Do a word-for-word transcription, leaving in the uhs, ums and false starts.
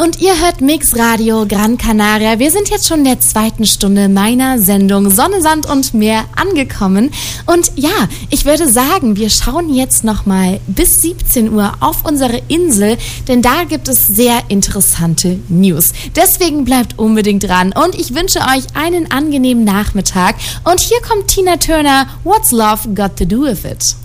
Und ihr hört Mix Radio Gran Canaria. Wir sind jetzt schon in der zweiten Stunde meiner Sendung Sonne, Sand und Meer angekommen. Und ja, ich würde sagen, wir schauen jetzt nochmal bis siebzehn Uhr auf unsere Insel, denn da gibt es sehr interessante News. Deswegen bleibt unbedingt dran und ich wünsche euch einen angenehmen Nachmittag. Und hier kommt Tina Turner, What's Love Got to Do With It?